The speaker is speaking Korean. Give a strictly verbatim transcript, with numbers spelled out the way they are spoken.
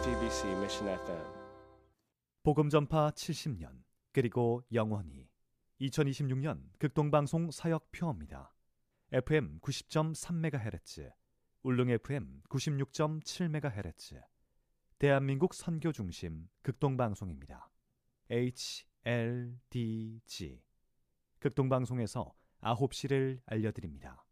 제이티비씨 Mission 에프엠 복음 전파 칠십 년 그리고 영원히 이천이십육 년 극동방송 사역표입니다. 에프엠 구십 점 삼 메가헤르츠, 울릉 에프엠 구십육 점 칠 메가헤르츠, 대한민국 선교중심 극동방송입니다. 에이치엘디지 극동방송에서 아홉 시를 알려드립니다.